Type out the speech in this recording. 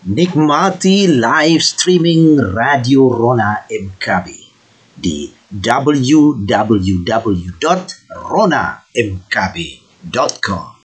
Nikmati live streaming Radio Rona MKB di www.ronamkb.com.